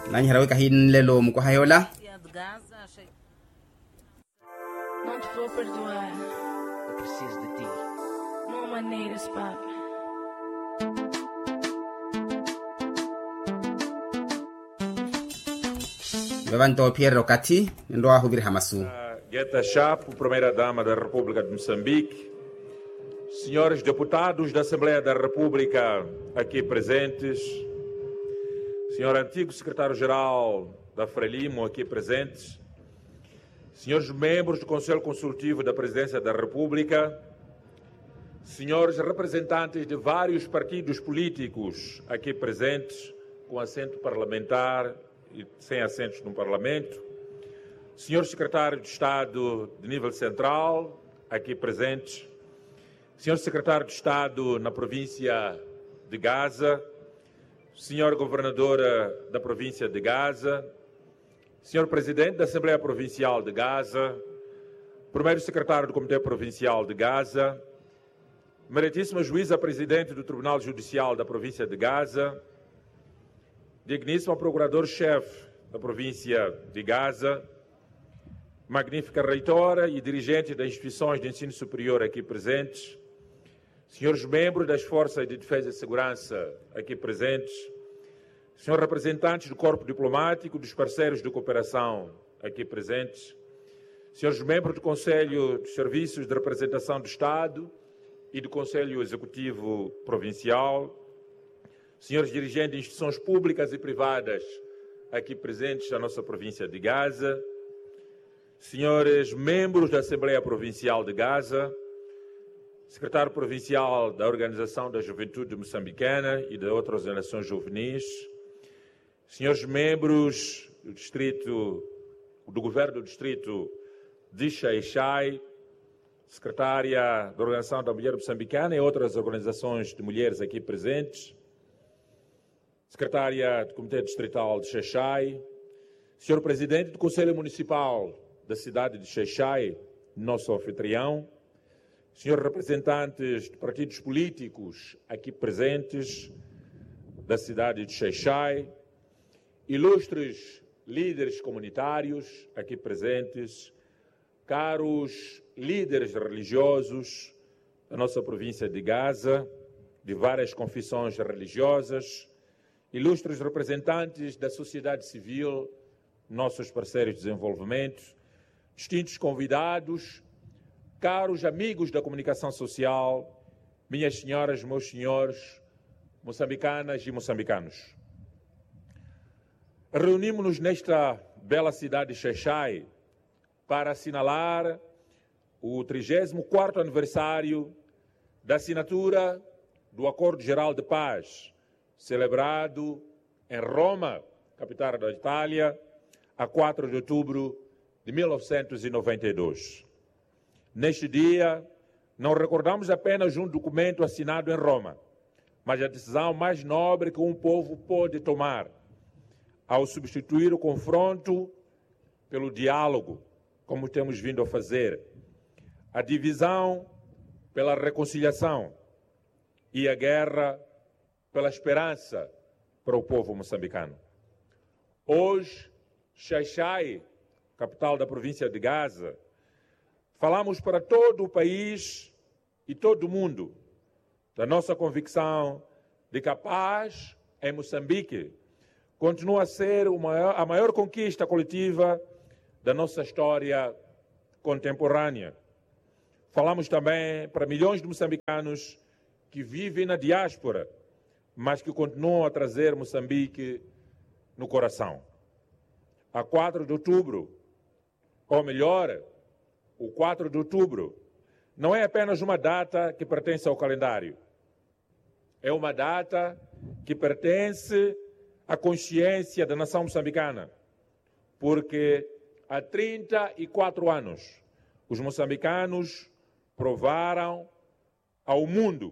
Nani harawe kahin lelo mo ko hayola. Não te vou perdoar. Eu preciso de ti. Não há maneiras, Pai. Levanto Pierre Kati, ndo a hubir hamasu. Guetta Chapo, Primeira-Dama da República de Moçambique, senhores deputados da Assembleia da República aqui presentes, senhor antigo secretário-geral da Frelimo aqui presentes, senhores membros do Conselho Consultivo da Presidência da República, senhores representantes de vários partidos políticos aqui presentes, com assento parlamentar e sem assentos no Parlamento, senhor secretário de Estado de nível central, aqui presentes, senhor secretário de Estado na província de Gaza, senhor governadora da província de Gaza, senhor presidente da Assembleia Provincial de Gaza, primeiro secretário do Comitê Provincial de Gaza, meritíssima juíza presidente do Tribunal Judicial da província de Gaza, digníssima procurador-chefe da província de Gaza, magnífica reitora e dirigente das instituições de ensino superior aqui presentes, senhores membros das Forças de Defesa e Segurança aqui presentes, senhores representantes do Corpo Diplomático, dos parceiros de cooperação aqui presentes, senhores membros do Conselho de Serviços de Representação do Estado e do Conselho Executivo Provincial, senhores dirigentes de instituições públicas e privadas aqui presentes na nossa província de Gaza, senhores membros da Assembleia Provincial de Gaza, secretário provincial da Organização da Juventude Moçambicana e de outras organizações juvenis, senhores membros do Governo do Distrito de Xai-Xai, secretária da Organização da Mulher Moçambicana e outras organizações de mulheres aqui presentes, secretária do Comitê Distrital de Xai-Xai, senhor presidente do Conselho Municipal da cidade de Xai-Xai, nosso anfitrião, senhores representantes de partidos políticos aqui presentes da cidade de Xai-Xai, ilustres líderes comunitários aqui presentes, caros líderes religiosos da nossa província de Gaza, de várias confissões religiosas, ilustres representantes da sociedade civil, nossos parceiros de desenvolvimento, distintos convidados, caros amigos da comunicação social, minhas senhoras, meus senhores, moçambicanas e moçambicanos. Reunimos-nos nesta bela cidade de Xai-Xai para assinalar o 34º aniversário da assinatura do Acordo Geral de Paz, celebrado em Roma, capital da Itália, a 4 de outubro de 1992. Neste dia, não recordamos apenas um documento assinado em Roma, mas a decisão mais nobre que um povo pode tomar ao substituir o confronto pelo diálogo, como temos vindo a fazer, a divisão pela reconciliação e a guerra pela esperança para o povo moçambicano. Hoje, Xai-Xai, capital da província de Gaza, falamos para todo o país e todo o mundo da nossa convicção de que a paz em Moçambique continua a ser a maior conquista coletiva da nossa história contemporânea. Falamos também para milhões de moçambicanos que vivem na diáspora, mas que continuam a trazer Moçambique no coração. A 4 de outubro, ou melhor, o 4 de outubro, não é apenas uma data que pertence ao calendário. É uma data que pertence à consciência da nação moçambicana, porque há 34 anos os moçambicanos provaram ao mundo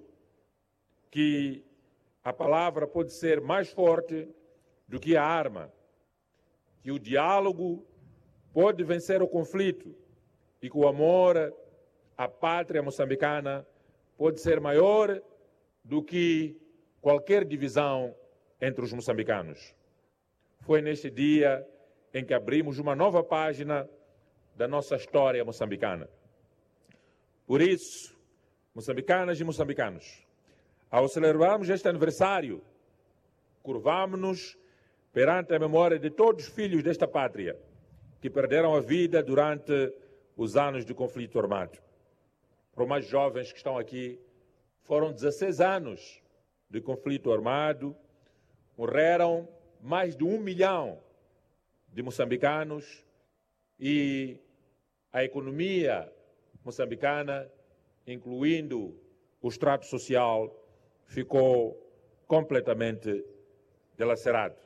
que a palavra pode ser mais forte do que a arma, que o diálogo pode vencer o conflito e que o amor à pátria moçambicana pode ser maior do que qualquer divisão entre os moçambicanos. foi neste dia em que abrimos uma nova página da nossa história moçambicana. Por isso, moçambicanas e moçambicanos, ao celebrarmos este aniversário, curvamos-nos perante a memória de todos os filhos desta pátria que perderam a vida durante os anos de conflito armado. Para os mais jovens que estão aqui, foram 16 anos de conflito armado, morreram mais de 1 milhão de moçambicanos e a economia moçambicana, incluindo o extrato social, ficou completamente dilacerado.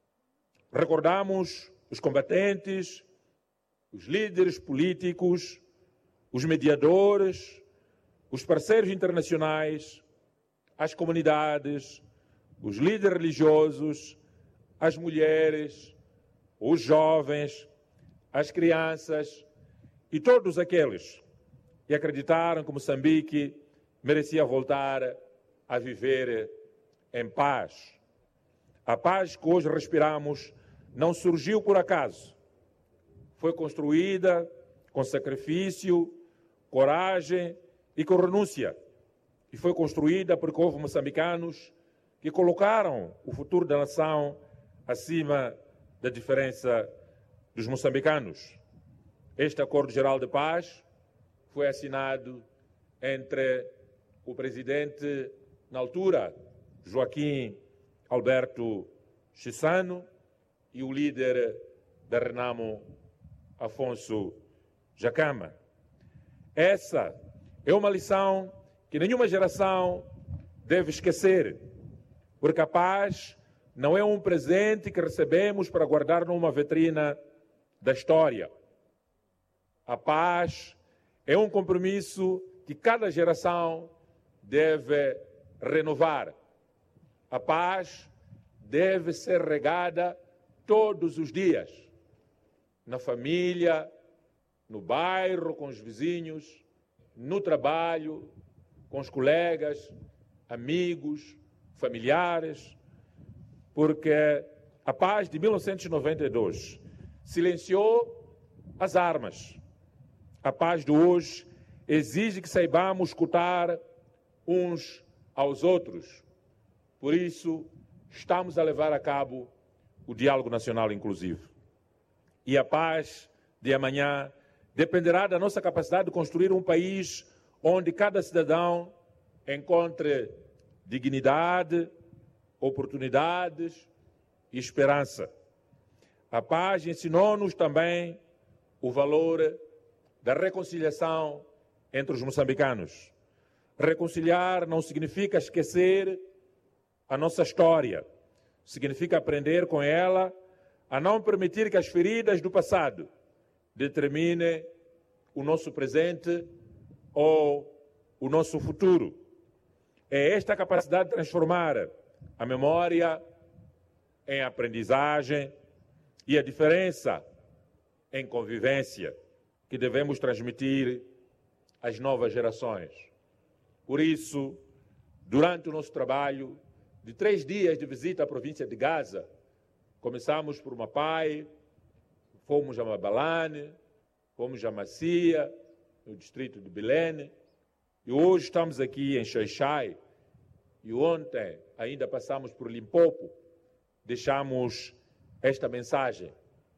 Recordamos os combatentes, os líderes políticos, os mediadores, os parceiros internacionais, as comunidades, os líderes religiosos, as mulheres, os jovens, as crianças e todos aqueles que acreditaram que Moçambique merecia voltar a viver em paz. A paz que hoje respiramos não surgiu por acaso. Foi construída com sacrifício, coragem e com renúncia. E foi construída porque houve moçambicanos que colocaram o futuro da nação acima da diferença dos moçambicanos. Este Acordo Geral de Paz foi assinado entre o presidente, na altura, Joaquim Alberto Chissano, e o líder da Renamo, Afonso Dhlakama. Essa é uma lição que nenhuma geração deve esquecer, porque a paz não é um presente que recebemos para guardar numa vitrina da história. A paz é um compromisso que cada geração deve renovar. A paz deve ser regada todos os dias, na família, no bairro, com os vizinhos, no trabalho, com os colegas, amigos, familiares, porque a paz de 1992 silenciou as armas. A paz de hoje exige que saibamos escutar uns aos outros. Por isso, estamos a levar a cabo o diálogo nacional inclusivo. E a paz de amanhã dependerá da nossa capacidade de construir um país onde cada cidadão encontre dignidade, oportunidades e esperança. A paz ensinou-nos também o valor da reconciliação entre os moçambicanos. Reconciliar não significa esquecer a nossa história. Significa aprender com ela a não permitir que as feridas do passado determinem o nosso presente ou o nosso futuro. É esta capacidade de transformar a memória em aprendizagem e a diferença em convivência que devemos transmitir às novas gerações. Por isso, durante o nosso trabalho de 3 dias de visita à província de Gaza, começamos por Mapai, fomos a Mabalane, fomos a Macia, no distrito de Belém, e hoje estamos aqui em Xai-Xai, e ontem ainda passamos por Limpopo, deixamos esta mensagem: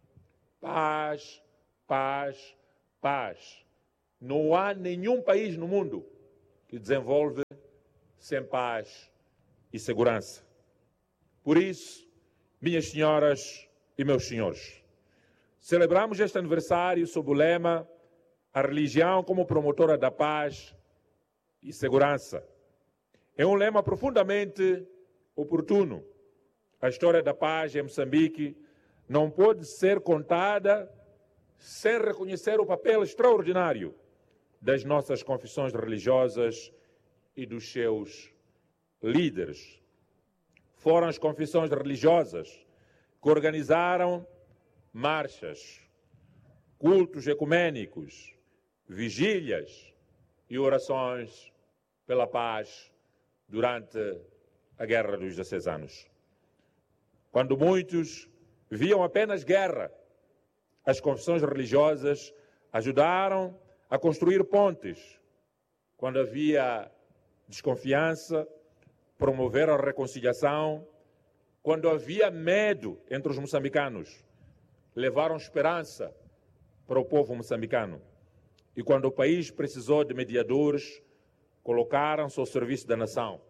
paz, paz, paz. Não há nenhum país no mundo que desenvolve sem paz e segurança. Por isso, minhas senhoras e meus senhores, celebramos este aniversário sob o lema "A religião como promotora da paz e segurança". É um lema profundamente oportuno. A história da paz em Moçambique não pode ser contada sem reconhecer o papel extraordinário das nossas confissões religiosas e dos seus líderes. Foram as confissões religiosas que organizaram marchas, cultos ecumênicos, vigílias e orações pela paz durante a Guerra dos 16 anos. Quando muitos viam apenas guerra. As confissões religiosas ajudaram a construir pontes. Quando havia desconfiança, promoveram a reconciliação. Quando havia medo entre os moçambicanos, levaram esperança para o povo moçambicano. E quando o país precisou de mediadores, colocaram-se ao serviço da nação.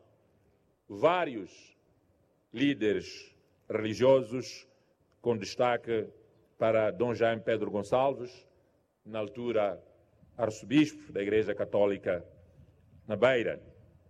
Vários líderes religiosos, com destaque para Dom Jaime Pedro Gonçalves, na altura arcebispo da Igreja Católica na Beira.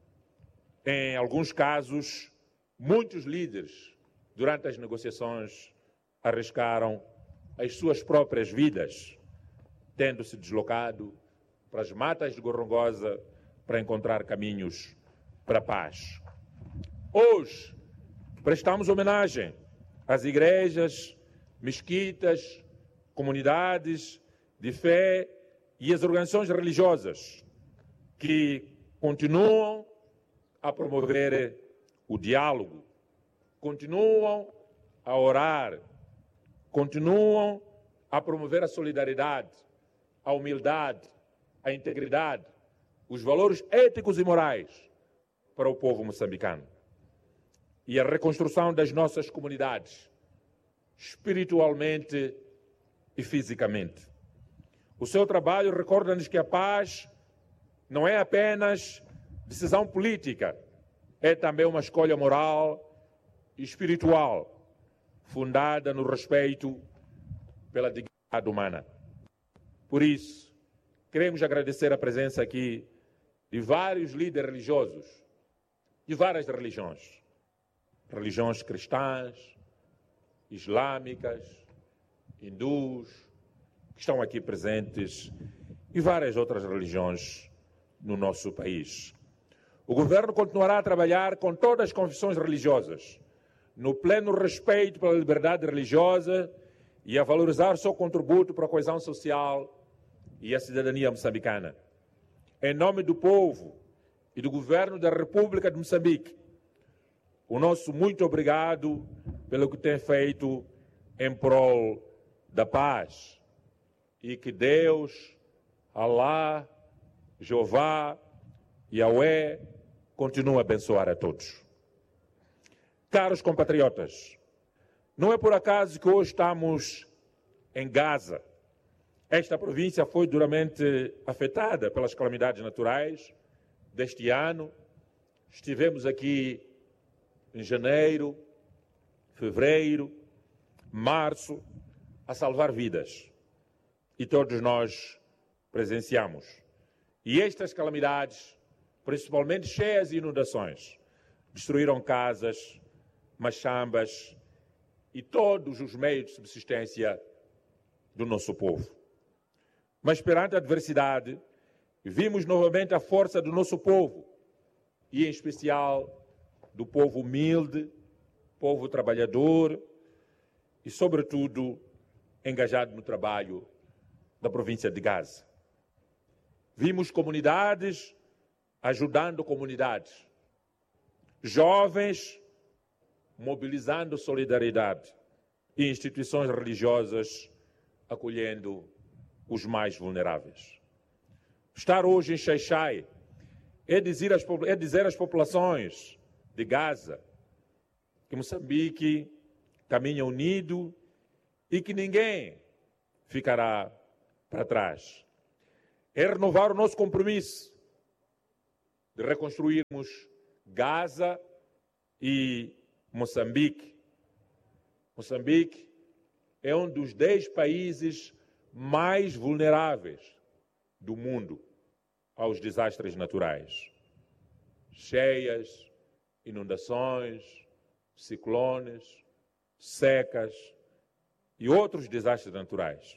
Em alguns casos, muitos líderes, durante as negociações, arriscaram as suas próprias vidas, tendo se deslocado para as matas de Gorongosa para encontrar caminhos para a paz. Hoje, prestamos homenagem às igrejas, mesquitas, comunidades de fé e as organizações religiosas que continuam a promover o diálogo, continuam a orar, continuam a promover a solidariedade, a humildade, a integridade, os valores éticos e morais para o povo moçambicano. E a reconstrução das nossas comunidades, espiritualmente e fisicamente. O seu trabalho recorda-nos que a paz não é apenas decisão política, é também uma escolha moral e espiritual, fundada no respeito pela dignidade humana. Por isso, queremos agradecer a presença aqui de vários líderes religiosos, de várias religiões. Religiões cristãs, islâmicas, hindus, que estão aqui presentes, e várias outras religiões no nosso país. O governo continuará a trabalhar com todas as confissões religiosas, no pleno respeito pela liberdade religiosa e a valorizar o seu contributo para a coesão social e a cidadania moçambicana. Em nome do povo e do governo da República de Moçambique, o nosso muito obrigado pelo que tem feito em prol da paz. E que Deus, Alá, Jeová, Yahweh, continue a abençoar a todos. Caros compatriotas, não é por acaso que hoje estamos em Gaza. Esta província foi duramente afetada pelas calamidades naturais deste ano. Estivemos aqui em janeiro, fevereiro, março, a salvar vidas. E todos nós presenciamos. E estas calamidades, principalmente cheias e inundações, destruíram casas, machambas e todos os meios de subsistência do nosso povo. Mas perante a adversidade, vimos novamente a força do nosso povo, e em especial do povo humilde, povo trabalhador e, sobretudo, engajado no trabalho da província de Gaza. Vimos comunidades ajudando comunidades, jovens mobilizando solidariedade e instituições religiosas acolhendo os mais vulneráveis. Estar hoje em Xai-Xai é dizer às populações de Gaza que Moçambique caminha unido e que ninguém ficará para trás. É renovar o nosso compromisso de reconstruirmos Gaza e Moçambique. Moçambique é um dos 10 países mais vulneráveis do mundo aos desastres naturais. Cheias, inundações, ciclones, secas e outros desastres naturais.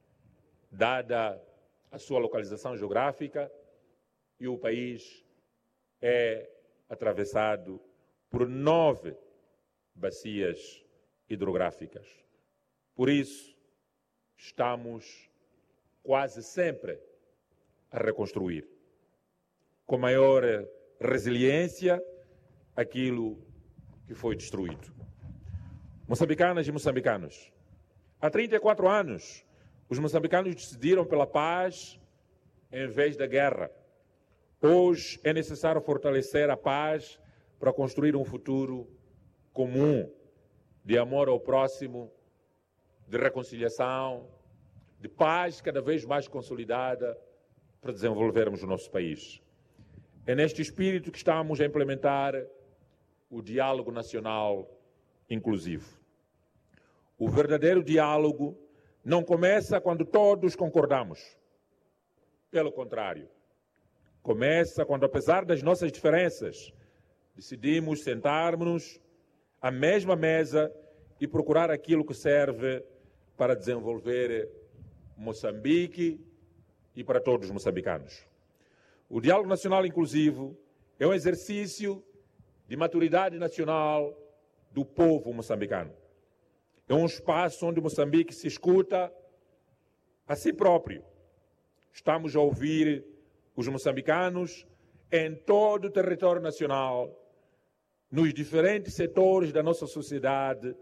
Dada a sua localização geográfica, e o país é atravessado por 9 bacias hidrográficas. Por isso, estamos quase sempre a reconstruir, com maior resiliência, aquilo que foi destruído. Moçambicanas e moçambicanos, há 34 anos, os moçambicanos decidiram pela paz em vez da guerra. Hoje é necessário fortalecer a paz para construir um futuro comum, de amor ao próximo, de reconciliação, de paz cada vez mais consolidada para desenvolvermos o nosso país. É neste espírito que estamos a implementar o diálogo nacional inclusivo. O verdadeiro diálogo não começa quando todos concordamos. Pelo contrário, começa quando, apesar das nossas diferenças, decidimos sentar-nos à mesma mesa e procurar aquilo que serve para desenvolver Moçambique e para todos os moçambicanos. O diálogo nacional inclusivo é um exercício de maturidade nacional do povo moçambicano. É um espaço onde Moçambique se escuta a si próprio. Estamos a ouvir os moçambicanos em todo o território nacional, nos diferentes setores da nossa sociedade,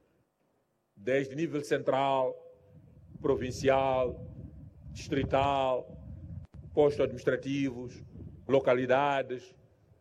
desde nível central, provincial, distrital, postos administrativos, localidades,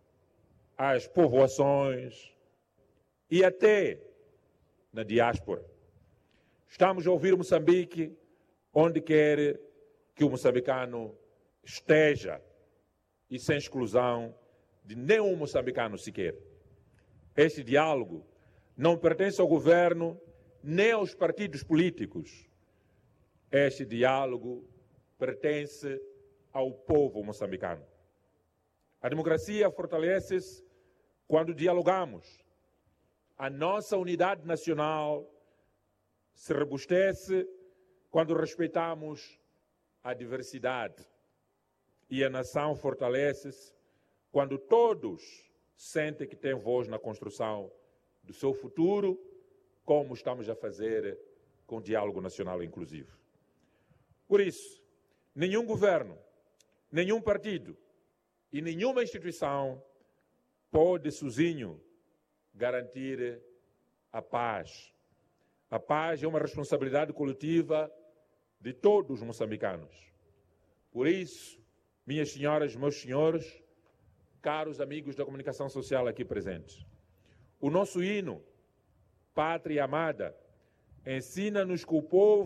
as povoações e até na diáspora. Estamos a ouvir Moçambique onde quer que o moçambicano esteja e sem exclusão de nenhum moçambicano sequer. Este diálogo não pertence ao governo nem aos partidos políticos. Este diálogo pertence ao povo moçambicano. A democracia fortalece-se quando dialogamos. A nossa unidade nacional se robustece quando respeitamos a diversidade. E a nação fortalece-se quando todos sentem que têm voz na construção do seu futuro, como estamos a fazer com o diálogo nacional inclusivo. Por isso, nenhum governo, nenhum partido e nenhuma instituição pode sozinho garantir a paz. A paz é uma responsabilidade coletiva de todos os moçambicanos. Por isso, minhas senhoras, meus senhores, caros amigos da comunicação social aqui presentes, o nosso hino, Pátria Amada, ensina-nos que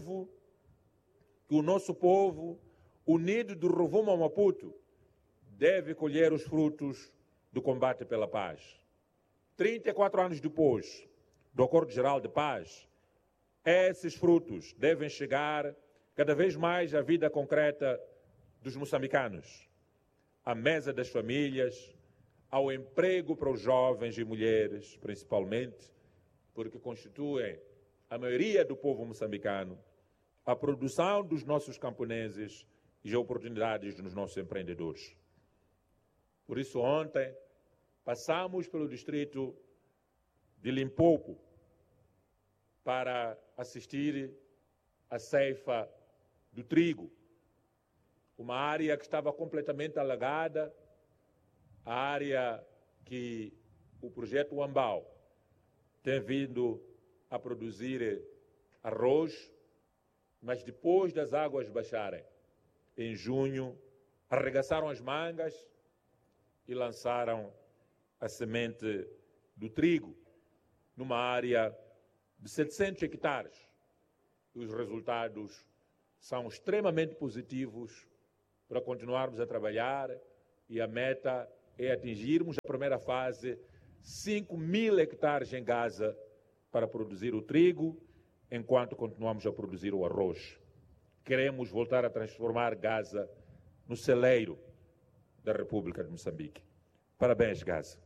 o nosso povo, unido do rumo ao Maputo, deve colher os frutos do combate pela paz. 34 anos depois do Acordo Geral de Paz, esses frutos devem chegar cada vez mais à vida concreta dos moçambicanos, à mesa das famílias, ao emprego para os jovens e mulheres, principalmente, porque constituem a maioria do povo moçambicano, a produção dos nossos camponeses e as oportunidades dos nossos empreendedores. Por isso, ontem, passamos pelo distrito de Limpopo para assistir à ceifa do trigo, uma área que estava completamente alagada, a área que o projeto Wambau tem vindo a produzir arroz, mas depois das águas baixarem, em junho, arregaçaram as mangas e lançaram a semente do trigo numa área de 700 hectares. Os resultados são extremamente positivos para continuarmos a trabalhar e a meta é atingirmos a primeira fase 5.000 hectares em Gaza para produzir o trigo, enquanto continuamos a produzir o arroz. Queremos voltar a transformar Gaza no celeiro da República de Moçambique. Parabéns, Gaza.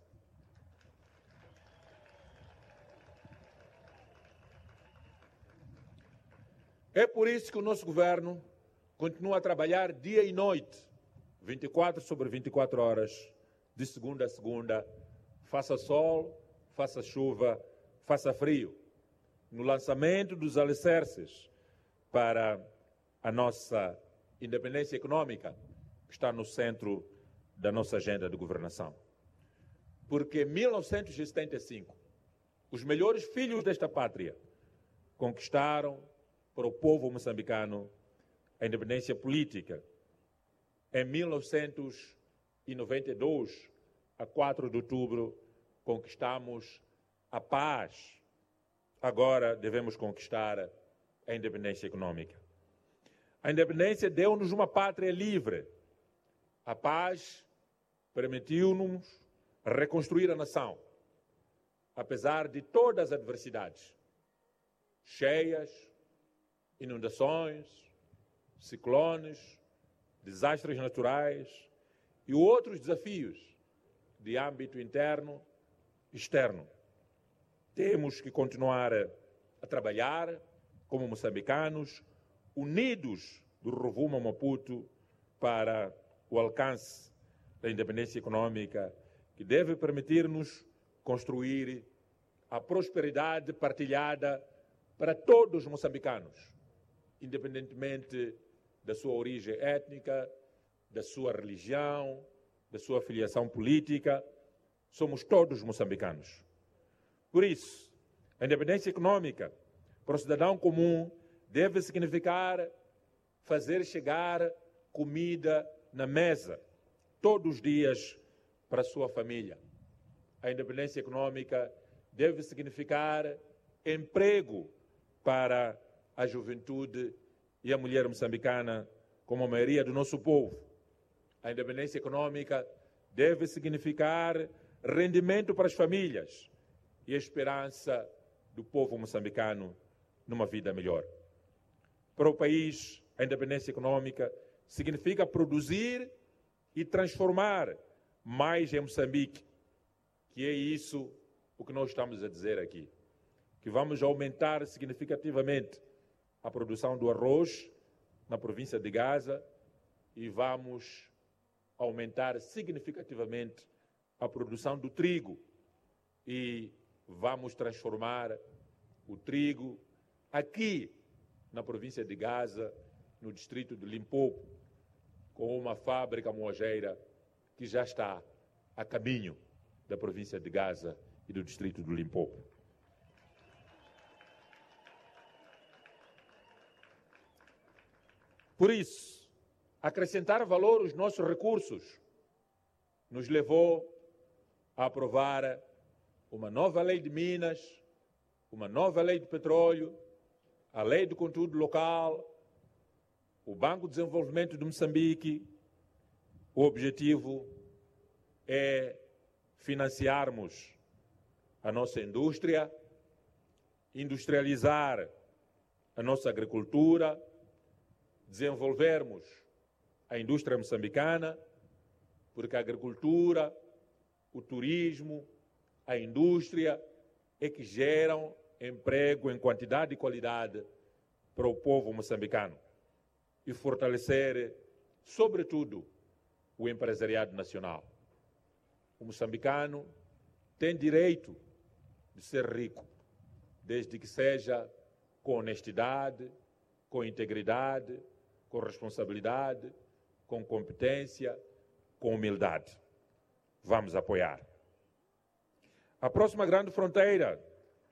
É por isso que o nosso governo continua a trabalhar dia e noite, 24 sobre 24 horas, de segunda a segunda, faça sol, faça chuva, faça frio, no lançamento dos alicerces para a nossa independência econômica, que está no centro da nossa agenda de governação. Porque em 1975, os melhores filhos desta pátria conquistaram para o povo moçambicano a independência política. Em 1992, a 4 de outubro, conquistamos a paz. Agora devemos conquistar a independência econômica. A independência deu-nos uma pátria livre. A paz permitiu-nos reconstruir a nação, apesar de todas as adversidades, cheias, inundações, ciclones, desastres naturais e outros desafios de âmbito interno e externo. Temos que continuar a trabalhar como moçambicanos, unidos do rumo a Maputo para o alcance da independência econômica, que deve permitir-nos construir a prosperidade partilhada para todos os moçambicanos, independentemente da sua origem étnica, da sua religião, da sua filiação política. Somos todos moçambicanos. Por isso, a independência econômica para o cidadão comum deve significar fazer chegar comida na mesa todos os dias para a sua família. A independência econômica deve significar emprego para a juventude e a mulher moçambicana, como a maioria do nosso povo. A independência econômica deve significar rendimento para as famílias e a esperança do povo moçambicano numa vida melhor. Para o país, a independência econômica significa produzir e transformar mais em Moçambique, que é isso o que nós estamos a dizer aqui, que vamos aumentar significativamente a produção do arroz na província de Gaza e vamos aumentar significativamente a produção do trigo e vamos transformar o trigo aqui na província de Gaza, no distrito de Limpopo, com uma fábrica moageira que já está a caminho da província de Gaza e do distrito do Limpopo. Por isso, acrescentar valor aos nossos recursos nos levou a aprovar uma nova lei de minas, uma nova lei de petróleo, a lei do conteúdo local, o Banco de Desenvolvimento de Moçambique. O objetivo é financiarmos a nossa indústria, industrializar a nossa agricultura, desenvolvermos a indústria moçambicana, porque a agricultura, o turismo, a indústria é que geram emprego em quantidade e qualidade para o povo moçambicano e fortalecer, sobretudo, o empresariado nacional. O moçambicano tem direito de ser rico, desde que seja com honestidade, com integridade, com responsabilidade, com competência, com humildade. Vamos apoiar. A próxima grande fronteira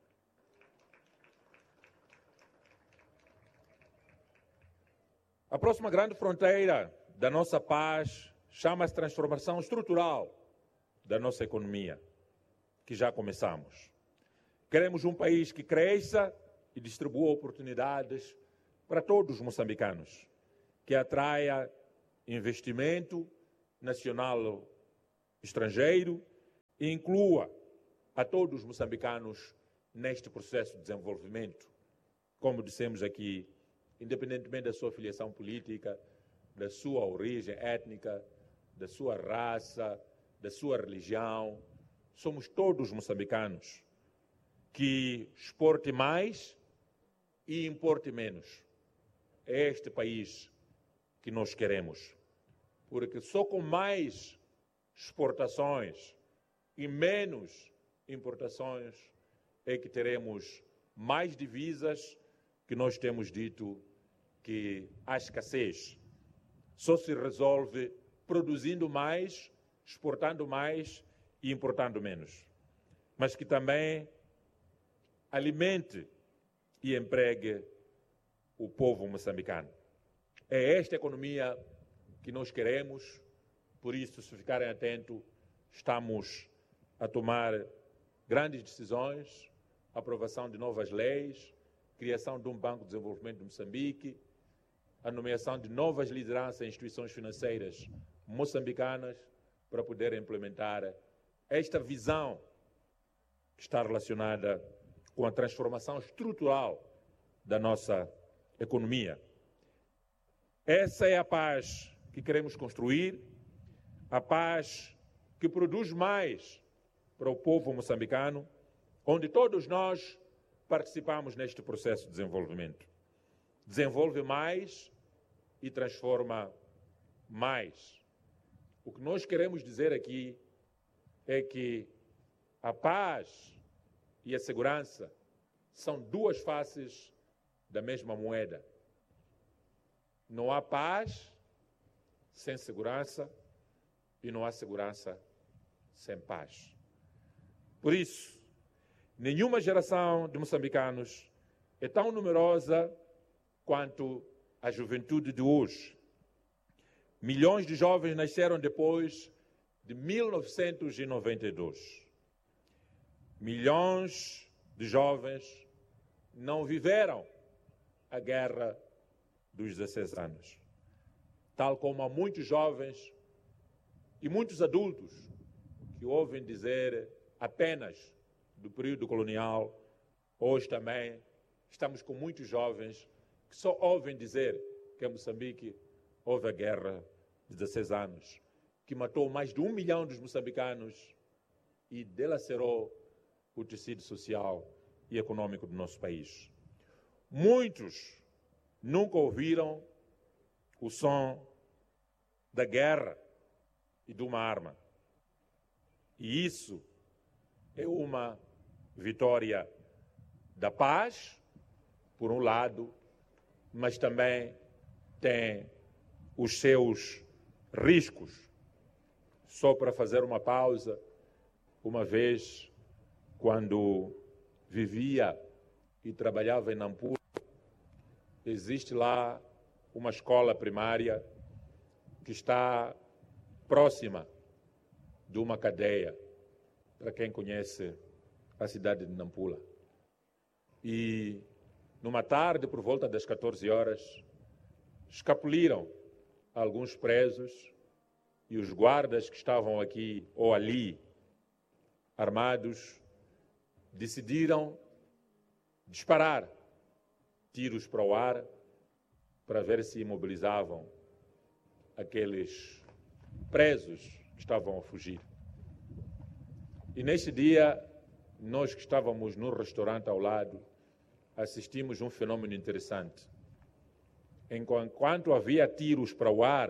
da nossa paz chama-se transformação estrutural da nossa economia, que já começamos. Queremos um país que cresça e distribua oportunidades para todos os moçambicanos, que atraia investimento nacional estrangeiro e inclua a todos os moçambicanos neste processo de desenvolvimento. Como dissemos aqui, independentemente da sua filiação política, da sua origem étnica, da sua raça, da sua religião, somos todos moçambicanos que exporte mais e importe menos. É este país que nós queremos, porque só com mais exportações e menos importações é que teremos mais divisas, que nós temos dito que há escassez. Só se resolve produzindo mais, exportando mais e importando menos. Mas que também alimente e empregue o povo moçambicano. É esta economia que nós queremos, por isso, se ficarem atentos, estamos a tomar grandes decisões, aprovação de novas leis, criação de um Banco de Desenvolvimento de Moçambique, a nomeação de novas lideranças em instituições financeiras moçambicanas para poder implementar esta visão que está relacionada com a transformação estrutural da nossa economia. Essa é a paz que queremos construir, a paz que produz mais para o povo moçambicano, onde todos nós participamos neste processo de desenvolvimento. Desenvolve mais e transforma mais. O que nós queremos dizer aqui é que a paz e a segurança são duas faces da mesma moeda. Não há paz sem segurança e não há segurança sem paz. Por isso, nenhuma geração de moçambicanos é tão numerosa quanto a juventude de hoje. Milhões de jovens nasceram depois de 1992. Milhões de jovens não viveram a guerra dos 16 anos. Tal como há muitos jovens e muitos adultos que ouvem dizer apenas do período colonial, hoje também estamos com muitos jovens que só ouvem dizer que em Moçambique houve a guerra de 16 anos, que matou mais de 1 milhão dos moçambicanos e dilacerou o tecido social e econômico do nosso país. Muitos nunca ouviram o som da guerra e de uma arma. E isso é uma vitória da paz, por um lado, mas também tem os seus riscos. Só para fazer uma pausa, uma vez, quando vivia e trabalhava em Nampula, existe lá uma escola primária que está próxima de uma cadeia, para quem conhece a cidade de Nampula. E numa tarde, por volta das 14 horas, escapuliram alguns presos e os guardas que estavam aqui ou ali, armados, decidiram disparar tiros para o ar para ver se imobilizavam aqueles presos que estavam a fugir. E neste dia, nós que estávamos no restaurante ao lado, assistimos a um fenômeno interessante. Enquanto havia tiros para o ar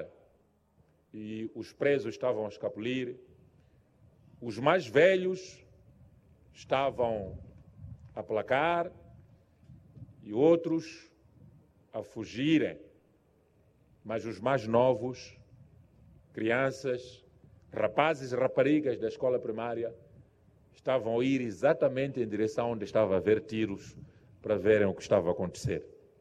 e os presos estavam a escapulir, os mais velhos estavam a placar e outros a fugirem. Mas os mais novos, crianças, rapazes e raparigas da escola primária, estavam a ir exatamente em direção onde estava a haver tiros para verem o que estava a acontecer.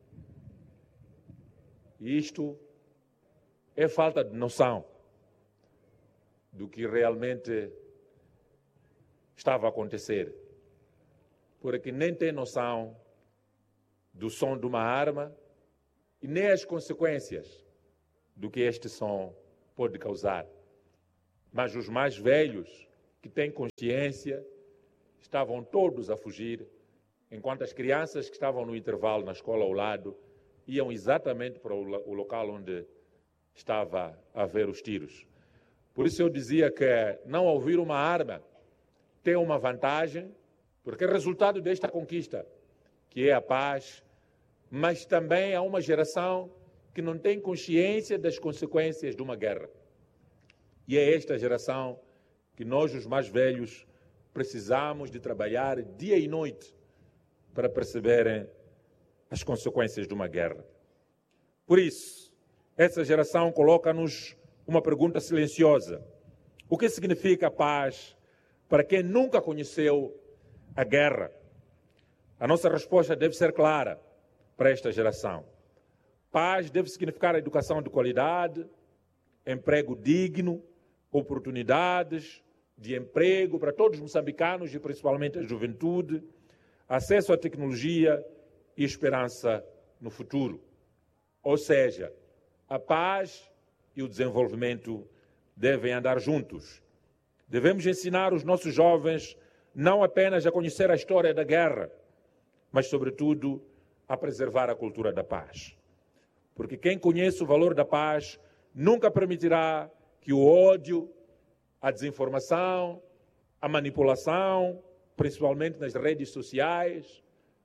E isto é falta de noção do que realmente estava a acontecer, porque nem tem noção do som de uma arma e nem as consequências do que este som pode causar. Mas os mais velhos, que têm consciência, estavam todos a fugir, enquanto as crianças que estavam no intervalo na escola ao lado iam exatamente para o local onde estava a haver os tiros. Por isso eu dizia que não ouvir uma arma tem uma vantagem, porque é resultado desta conquista, que é a paz, mas também há uma geração que não tem consciência das consequências de uma guerra. E é esta geração que nós, os mais velhos, precisamos de trabalhar dia e noite para perceberem as consequências de uma guerra. Por isso, essa geração coloca-nos uma pergunta silenciosa. O que significa paz para quem nunca conheceu a guerra? A nossa resposta deve ser clara para esta geração. Paz deve significar educação de qualidade, emprego digno, oportunidades de emprego para todos os moçambicanos e principalmente a juventude, acesso à tecnologia e esperança no futuro. Ou seja, a paz e o desenvolvimento devem andar juntos. Devemos ensinar os nossos jovens não apenas a conhecer a história da guerra, mas, sobretudo, a preservar a cultura da paz. Porque quem conhece o valor da paz nunca permitirá que o ódio, a desinformação, a manipulação, principalmente nas redes sociais,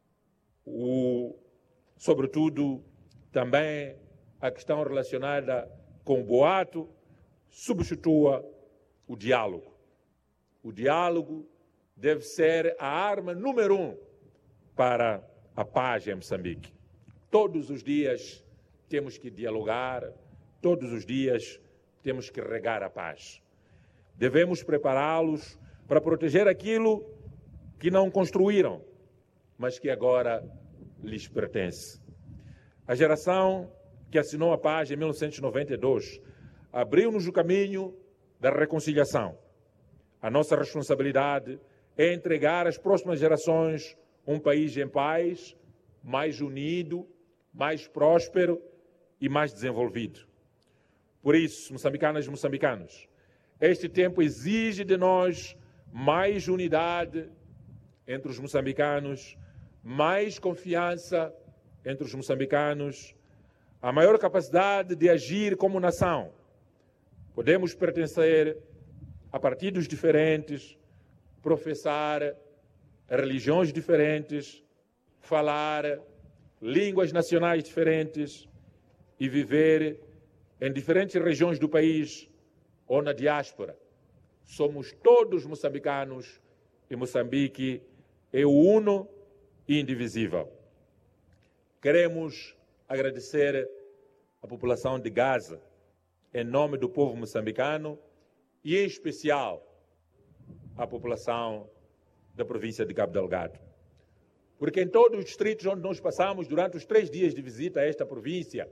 sobretudo também a questão relacionada com o boato, substitua o diálogo. O diálogo deve ser a arma número 1 para a paz em Moçambique. Todos os dias temos que dialogar, todos os dias temos que regar a paz. Devemos prepará-los para proteger aquilo que não construíram, mas que agora lhes pertence. A geração que assinou a paz em 1992 abriu-nos o caminho da reconciliação. A nossa responsabilidade é entregar às próximas gerações um país em paz, mais unido, mais próspero e mais desenvolvido. Por isso, moçambicanas e moçambicanos, este tempo exige de nós mais unidade entre os moçambicanos, mais confiança entre os moçambicanos, a maior capacidade de agir como nação. Podemos pertencer a partidos diferentes, professar religiões diferentes, falar línguas nacionais diferentes e viver em diferentes regiões do país ou na diáspora. Somos todos moçambicanos e Moçambique é uno e indivisível. Queremos agradecer à população de Gaza, em nome do povo moçambicano e, em especial, à população da província de Cabo Delgado. Porque em todos os distritos onde nós passamos durante os 3 dias de visita a esta província,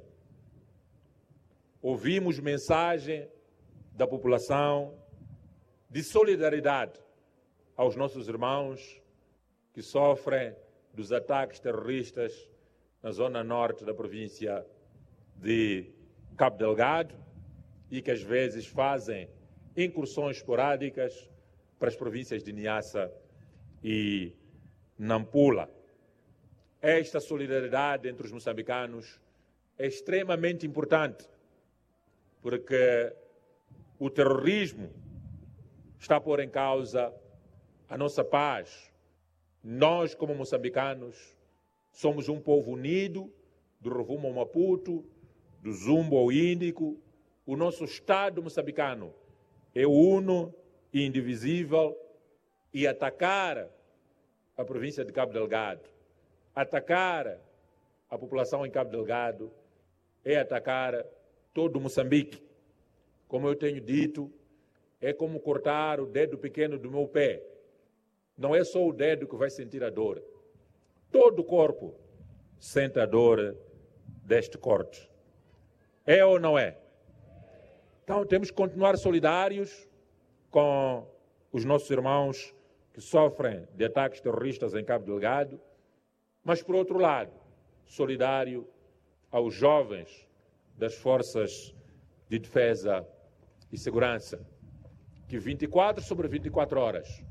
ouvimos mensagem da população de solidariedade aos nossos irmãos que sofrem dos ataques terroristas na zona norte da província de Cabo Delgado e que às vezes fazem incursões esporádicas para as províncias de Niassa e Nampula. Esta solidariedade entre os moçambicanos é extremamente importante, porque o terrorismo está a pôr em causa a nossa paz. Nós, como moçambicanos, somos um povo unido, do Rovuma ao Maputo, do Zumbo ao Índico. O nosso Estado moçambicano é uno e indivisível, e atacar a província de Cabo Delgado, atacar a população em Cabo Delgado, é atacar todo Moçambique. Como eu tenho dito, é como cortar o dedo pequeno do meu pé. Não é só o dedo que vai sentir a dor. Todo o corpo sente a dor deste corte. É ou não é? Então temos que continuar solidários com os nossos irmãos que sofrem de ataques terroristas em Cabo Delgado, mas, por outro lado, solidário aos jovens das forças de defesa e segurança, que 24 sobre 24 horas